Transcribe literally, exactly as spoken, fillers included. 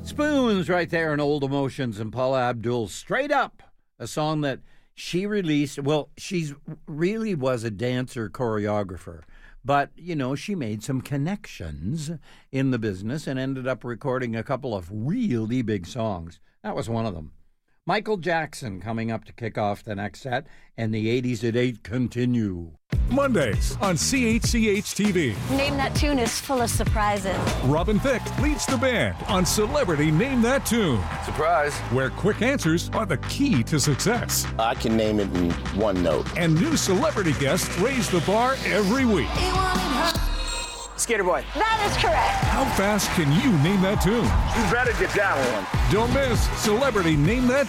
Spoons right there in Old Emotions and Paula Abdul. Straight Up, a song that she released. Well, she's really was a dancer choreographer, but, you know, she made some connections in the business and ended up recording a couple of really big songs. That was one of them. Michael Jackson coming up to kick off the next set, and the eighties at eight continue. Mondays on C H C H T V. Name That Tune is full of surprises. Robin Thicke leads the band on Celebrity Name That Tune, Surprise. where quick answers are the key to success. I can name it in one note. And new celebrity guests raise the bar every week. Skater Boy. That is correct. How fast can you name that tune? You better get that one. Don't miss Celebrity Name That